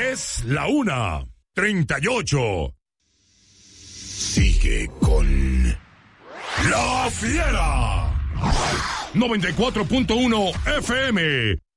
Es la 1:38. Sigue con La Fiera. 94.1 FM.